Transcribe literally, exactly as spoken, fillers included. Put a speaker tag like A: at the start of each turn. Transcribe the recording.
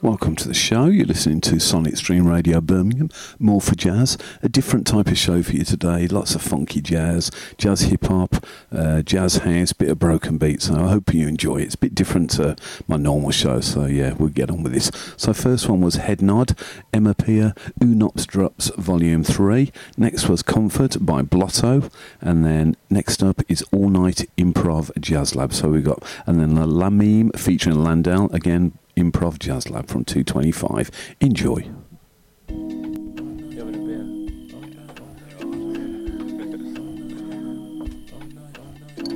A: Welcome to the show. You're listening to Sonic Stream Radio Birmingham, more for jazz. A different type of show for you today. Lots of funky jazz, jazz hip-hop, uh, jazz house, bit of broken beats. So I hope you enjoy it. It's a bit different to my normal show, so yeah, we'll get on with this. So first one was Head Nod, Emma Pia, Unops Drops Volume three. Next was Comfort by Blotto. And then next up is All Night Improv Jazz Lab. So we got, and then La Meme featuring Landell, again, Improv Jazz Lab from two twenty-five. Enjoy.